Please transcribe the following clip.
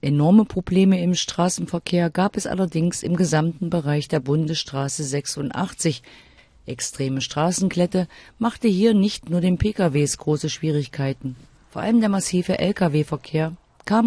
Enorme Probleme im Straßenverkehr gab es allerdings im gesamten Bereich der Bundesstraße 86. Extreme Straßenglätte machte hier nicht nur den PKWs große Schwierigkeiten. Vor allem der massive Lkw-Verkehr